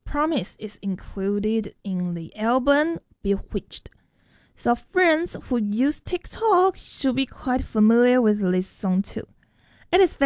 Promise is included in the album Bewitched. So friends who use TikTok should be quite familiar with this song too. It is very